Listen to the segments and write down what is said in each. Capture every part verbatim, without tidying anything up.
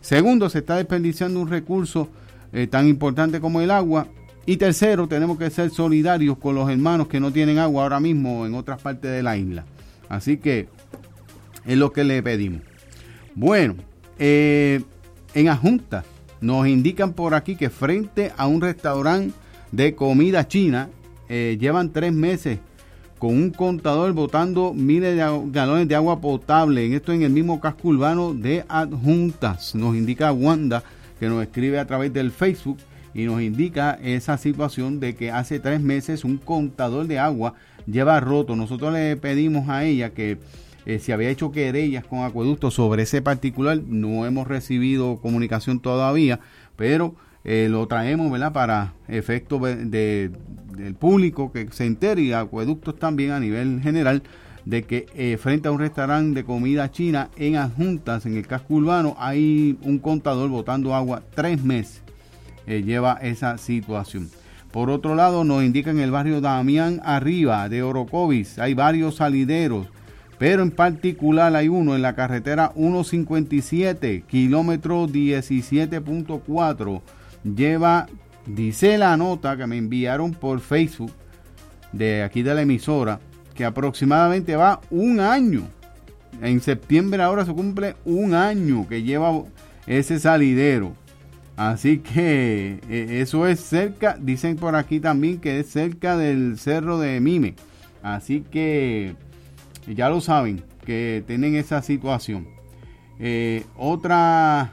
Segundo, se está desperdiciando un recurso eh, tan importante como el agua. Y tercero, tenemos que ser solidarios con los hermanos que no tienen agua ahora mismo en otras partes de la isla. Así que es lo que le pedimos. Bueno, eh, en Adjunta nos indican por aquí que frente a un restaurante de comida china eh, llevan tres meses con un contador botando miles de galones de agua potable. En esto en el mismo casco urbano de Adjuntas. Nos indica Wanda, que nos escribe a través del Facebook y nos indica esa situación de que hace tres meses un contador de agua lleva roto. Nosotros le pedimos a ella que eh, si había hecho querellas con Acueducto sobre ese particular. No hemos recibido comunicación todavía, pero eh, lo traemos, ¿verdad?, para efecto de, de, del público que se entere, y Acueductos también a nivel general, de que eh, frente a un restaurante de comida china en Adjuntas, en el casco urbano, hay un contador botando agua tres meses. Eh, lleva esa situación. Por otro lado, nos indica en el barrio Damián Arriba de Orocovis, hay varios salideros, pero en particular hay uno en la carretera ciento cincuenta y siete, kilómetro diecisiete punto cuatro. Lleva, dice la nota que me enviaron por Facebook de aquí de la emisora, que aproximadamente va un año. En septiembre ahora se cumple un año que lleva ese salidero. Así que eh, eso es cerca, dicen por aquí también que es cerca del cerro de Mime. Así que ya lo saben, que tienen esa situación. Eh, otra,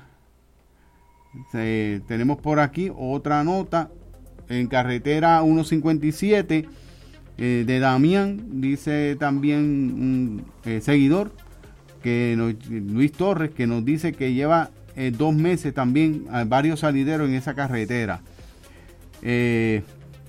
eh, tenemos por aquí otra nota en carretera ciento cincuenta y siete eh, de Damián. Dice también un eh, seguidor, que nos, Luis Torres, que nos dice que lleva Eh, dos meses también a varios salideros en esa carretera. Eh,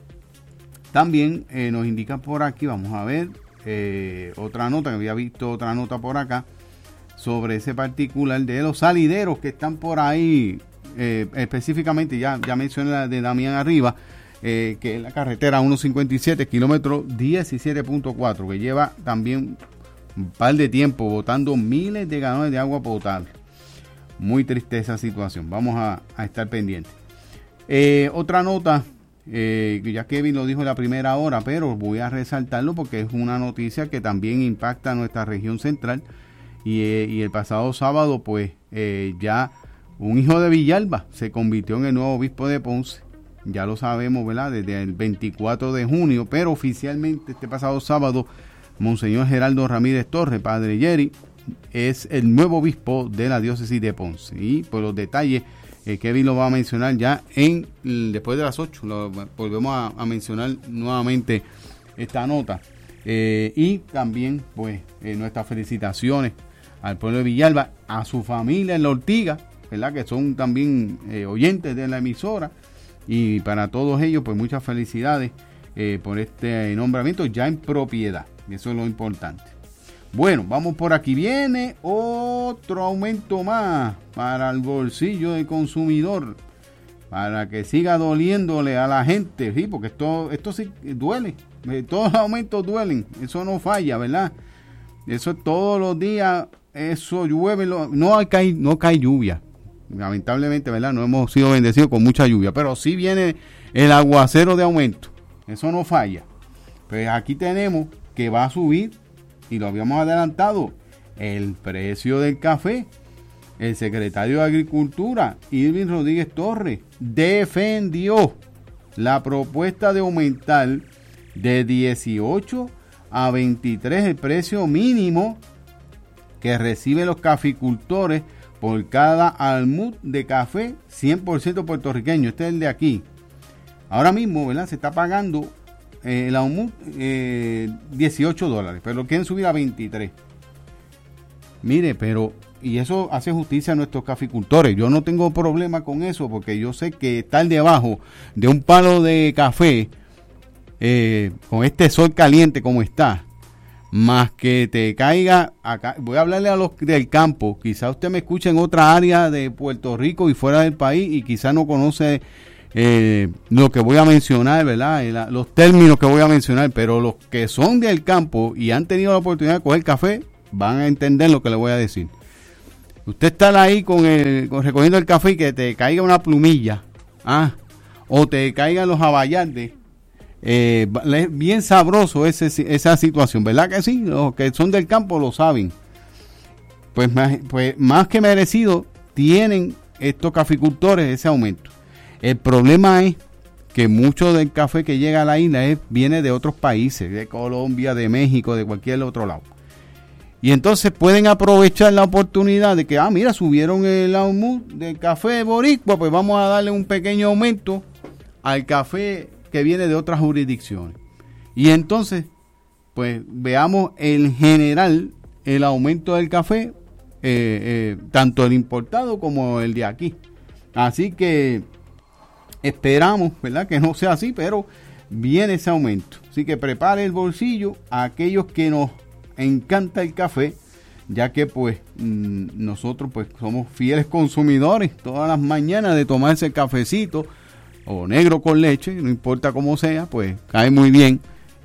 también eh, nos indican por aquí, vamos a ver, eh, otra nota, que había visto otra nota por acá, sobre ese particular de los salideros que están por ahí, eh, específicamente, ya, ya mencioné la de Damián Arriba, eh, que es la carretera ciento cincuenta y siete, kilómetro diecisiete punto cuatro, que lleva también un par de tiempo botando miles de galones de agua potable. Muy triste esa situación. Vamos a, a estar pendientes. Eh, otra nota, eh, que ya Kevin lo dijo en la primera hora, pero voy a resaltarlo porque es una noticia que también impacta a nuestra región central. Y, eh, y el pasado sábado, pues, eh, ya un hijo de Villalba se convirtió en el nuevo obispo de Ponce. Ya lo sabemos, ¿verdad?, desde el veinticuatro de junio, pero oficialmente este pasado sábado, Monseñor Geraldo Ramírez Torres, padre Jerry, es el nuevo obispo de la diócesis de Ponce. Y por los detalles, eh, Kevin lo va a mencionar ya en después de las ocho. Lo volvemos a, a mencionar nuevamente esta nota. Eh, y también, pues, eh, nuestras felicitaciones al pueblo de Villalba, a su familia en La Ortiga, ¿verdad?, que son también eh, oyentes de la emisora. Y para todos ellos, pues, muchas felicidades eh, por este nombramiento ya en propiedad. Eso es lo importante. Bueno, vamos por aquí. Viene otro aumento más para el bolsillo del consumidor, para que siga doliéndole a la gente, sí, porque esto, esto sí duele. Todos los aumentos duelen, eso no falla, ¿verdad? Eso es todos los días, eso llueve, no cae, no cae lluvia. Lamentablemente, ¿verdad?, no hemos sido bendecidos con mucha lluvia, pero sí viene el aguacero de aumento, eso no falla. Pues aquí tenemos que va a subir, y lo habíamos adelantado, el precio del café. El secretario de Agricultura, Irving Rodríguez Torres, defendió la propuesta de aumentar de dieciocho a veintitrés el precio mínimo que reciben los caficultores por cada almud de café cien por ciento puertorriqueño. Este es el de aquí. Ahora mismo, ¿verdad?, se está pagando Eh, el almud eh, dieciocho dólares, pero lo quieren subir a veintitrés. Mire, pero y eso hace justicia a nuestros caficultores. Yo no tengo problema con eso, porque yo sé que estar debajo de un palo de café eh, con este sol caliente como está, más que te caiga acá. Voy a hablarle a los del campo. Quizá usted me escuche en otra área de Puerto Rico y fuera del país, y quizá no conoce Eh, lo que voy a mencionar, ¿verdad?, La, los términos que voy a mencionar, pero los que son del campo y han tenido la oportunidad de coger café van a entender lo que le voy a decir. Usted está ahí con el, con, recogiendo el café y que te caiga una plumilla, ah, o te caigan los abayardes. Eh, es bien sabroso ese, esa situación, ¿verdad que sí? Los que son del campo lo saben. Pues más, pues más que merecido tienen estos caficultores ese aumento. El problema es que mucho del café que llega a la isla es, viene de otros países, de Colombia, de México, de cualquier otro lado. Y entonces pueden aprovechar la oportunidad de que, ah, mira, subieron el aumento del café boricua, pues vamos a darle un pequeño aumento al café que viene de otras jurisdicciones. Y entonces, pues veamos en general el aumento del café, eh, eh, tanto el importado como el de aquí. Así que esperamos, ¿verdad?, que no sea así, pero viene ese aumento. Así que prepare el bolsillo a aquellos que nos encanta el café, ya que pues mmm, nosotros pues somos fieles consumidores todas las mañanas de tomarse el cafecito o negro con leche, no importa cómo sea, pues cae muy bien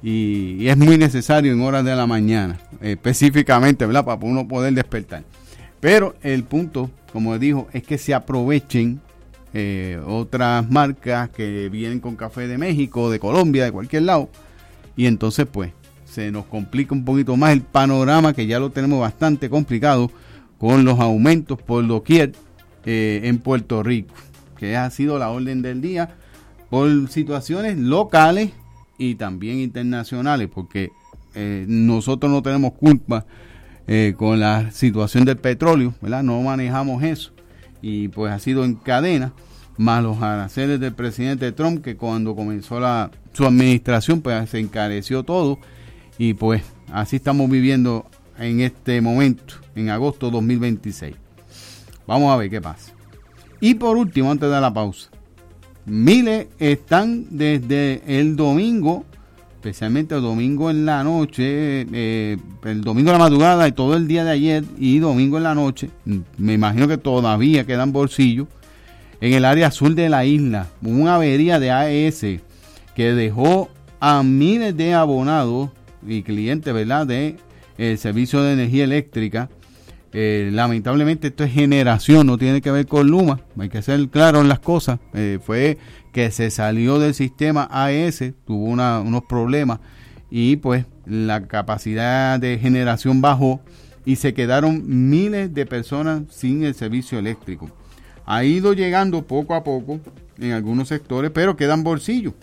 y, y es muy necesario en horas de la mañana, específicamente, ¿verdad?, para uno poder despertar. Pero el punto, como dijo, es que se aprovechen eh, otras marcas que vienen con café de México, de Colombia, de cualquier lado, y entonces pues se nos complica un poquito más el panorama, que ya lo tenemos bastante complicado con los aumentos por doquier eh, en Puerto Rico, que ha sido la orden del día por situaciones locales y también internacionales, porque eh, nosotros no tenemos culpa eh, con la situación del petróleo, ¿verdad? No manejamos eso, y pues ha sido en cadena, más los aranceles del presidente Trump, que cuando comenzó la, su administración pues se encareció todo. Y pues así estamos viviendo en este momento, en agosto dos mil veintiséis. Vamos a ver qué pasa. Y por último, antes de la pausa, miles están desde el domingo, especialmente el domingo en la noche, eh, el domingo en la madrugada y todo el día de ayer y domingo en la noche, me imagino que todavía quedan bolsillos, en el área sur de la isla, una avería de A E S que dejó a miles de abonados y clientes, ¿verdad?, de el servicio de energía eléctrica. Eh, lamentablemente esto es generación, no tiene que ver con Luma, hay que ser claro en las cosas. Eh, fue que se salió del sistema A E S, tuvo una, unos problemas y pues la capacidad de generación bajó y se quedaron miles de personas sin el servicio eléctrico. Ha ido llegando poco a poco en algunos sectores, pero quedan bolsillos.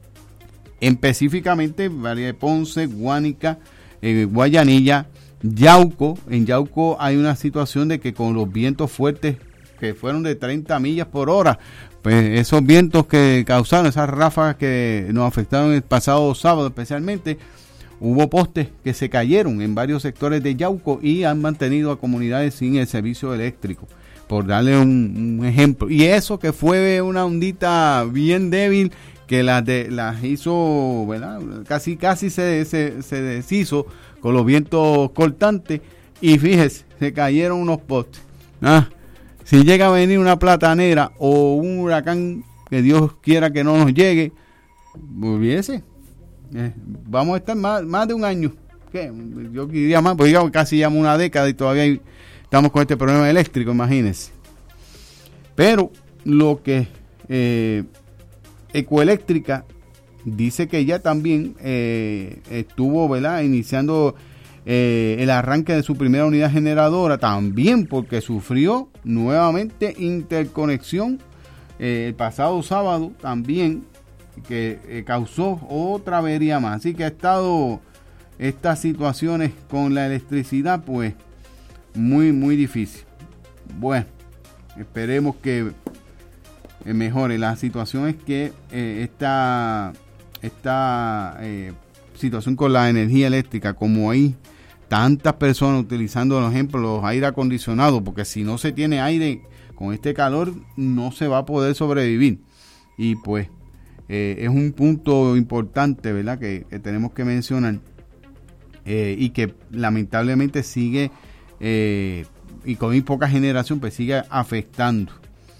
Específicamente Valle de Ponce, Guánica, eh, Guayanilla, Yauco. En Yauco hay una situación de que con los vientos fuertes que fueron de treinta millas por hora, pues esos vientos que causaron esas ráfagas que nos afectaron el pasado sábado especialmente, hubo postes que se cayeron en varios sectores de Yauco y han mantenido a comunidades sin el servicio eléctrico, por darle un, un ejemplo. Y eso que fue una ondita bien débil que las de, las hizo, ¿verdad?, casi casi se, se, se deshizo con los vientos cortantes y fíjese, se cayeron unos postes. Ah, si llega a venir una platanera o un huracán, que Dios quiera que no nos llegue, volviese, eh, vamos a estar más, más de un año, ¿qué? Yo diría más, pues digamos casi ya una década y todavía hay, estamos con este problema eléctrico, imagínense. Pero lo que eh, Ecoeléctrica dice que ya también eh, estuvo, ¿verdad?, iniciando eh, el arranque de su primera unidad generadora, también porque sufrió nuevamente interconexión eh, el pasado sábado también, que eh, causó otra avería más. Así que ha estado estas situaciones con la electricidad pues muy muy difícil. Bueno, esperemos que eh, mejore. La situación es que eh, esta esta eh, situación con la energía eléctrica, como hay tantas personas utilizando, por ejemplo, los aire acondicionados, porque si no se tiene aire con este calor no se va a poder sobrevivir, y pues eh, es un punto importante, ¿verdad?, que, que tenemos que mencionar, eh, y que lamentablemente sigue eh, y con muy poca generación pues sigue afectando.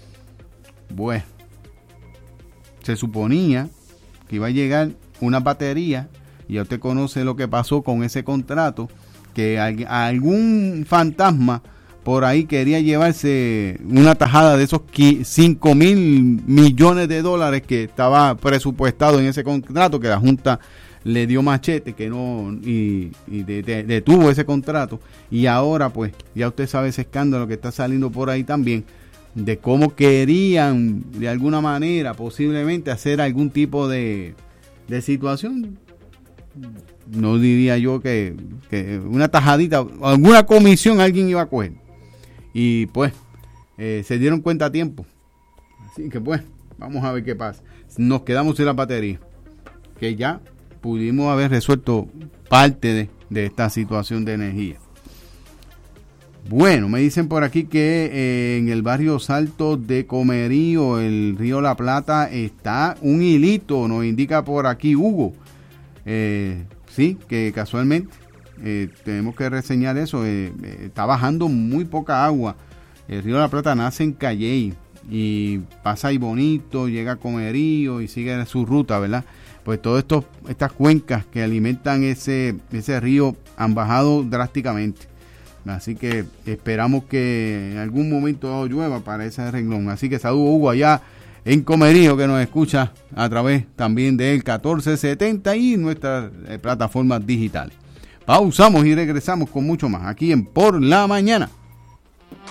Bueno, se suponía que iba a llegar una batería, y ya usted conoce lo que pasó con ese contrato, que algún fantasma por ahí quería llevarse una tajada de esos cinco mil millones de dólares que estaba presupuestado en ese contrato, que la Junta le dio machete que no y, y de, de, detuvo ese contrato. Y ahora pues ya usted sabe ese escándalo que está saliendo por ahí también, de cómo querían de alguna manera posiblemente hacer algún tipo de, de situación. No diría yo que, que una tajadita, alguna comisión alguien iba a coger. Y pues eh, se dieron cuenta a tiempo. Así que pues vamos a ver qué pasa. Nos quedamos sin la batería, que ya pudimos haber resuelto parte de, de esta situación de energía. Bueno, me dicen por aquí que eh, en el barrio Salto de Comerío, el río La Plata, está un hilito, nos indica por aquí Hugo. Eh, sí, que casualmente eh, tenemos que reseñar eso, eh, eh, está bajando muy poca agua. El río La Plata nace en Calley y pasa ahí bonito, llega a Comerío y sigue su ruta, ¿verdad? Pues todas estas cuencas que alimentan ese, ese río han bajado drásticamente. Así que esperamos que en algún momento llueva para ese renglón. Así que saludo Hugo allá en Comerío, que nos escucha a través también del catorce setenta y nuestras eh, plataformas digitales. Pausamos y regresamos con mucho más aquí en Por la Mañana.